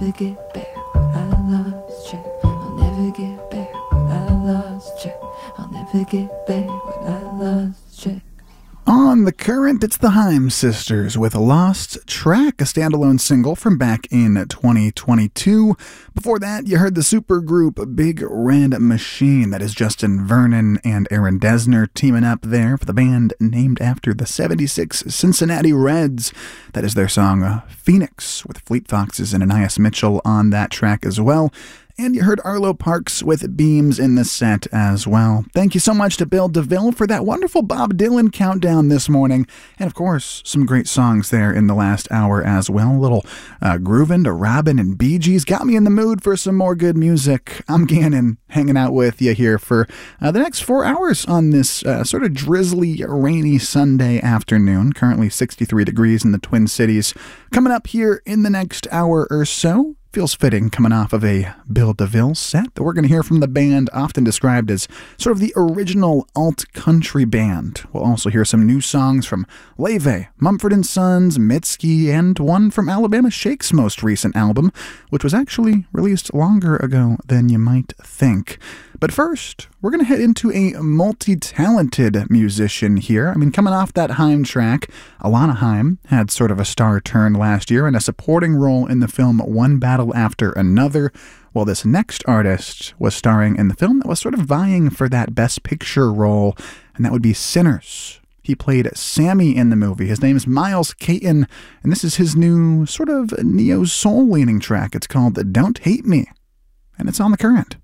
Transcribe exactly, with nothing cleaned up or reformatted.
never get back what I lost, check. I'll never get back what I lost, check. I'll never get back what I lost, check. On The Current, it's the Haim Sisters with Lost Track, a standalone single from back in twenty twenty-two. Before that, you heard the supergroup Big Red Machine. That is Justin Vernon and Aaron Dessner teaming up there for the band named after the seventy-six Cincinnati Reds. That is their song uh, Phoenix, with Fleet Foxes and Anais Mitchell on that track as well. And you heard Arlo Parks with Beams in the set as well. Thank you so much to Bill DeVille for that wonderful Bob Dylan countdown this morning. And of course, some great songs there in the last hour as well. A little uh, grooving to Robin and Bee Gees. Got me in the mood for some more good music. I'm Gannon, hanging out with you here for uh, the next four hours on this uh, sort of drizzly, rainy Sunday afternoon. Currently sixty-three degrees in the Twin Cities. Coming up here in the next hour or so, feels fitting coming off of a Bill DeVille set that we're going to hear from the band often described as sort of the original alt-country band. We'll also hear some new songs from Leve, Mumford and Sons, Mitski, and one from Alabama Shake's most recent album, which was actually released longer ago than you might think. But first, we're going to head into a multi-talented musician here. I mean, coming off that Haim track, Alana Haim had sort of a star turn last year in a supporting role in the film One Battle After Another, while this next artist was starring in the film that was sort of vying for that Best Picture role, and that would be Sinners. He played Sammy in the movie. His name is Miles Caton, and this is his new sort of neo-soul-leaning track. It's called Don't Hate Me, and it's on The Current.